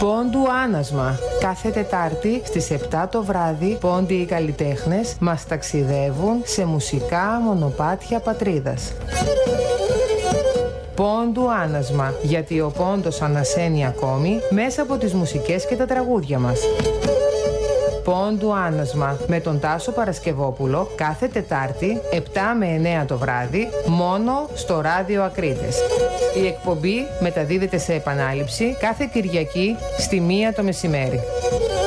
Πόντου Άνασμα. Κάθε Τετάρτη στις 7 το βράδυ, πόντιοι καλλιτέχνες μας ταξιδεύουν σε μουσικά μονοπάτια πατρίδας. Πόντου Άνασμα, γιατί ο πόντος ανασένει ακόμη μέσα από τις μουσικές και τα τραγούδια μας. Πόντου Άνασμα με τον Τάσο Παρασκευόπουλο κάθε Τετάρτη 7 με 9 το βράδυ μόνο στο Ράδιο Ακρίτες. Η εκπομπή μεταδίδεται σε επανάληψη κάθε Κυριακή στη 1 το μεσημέρι.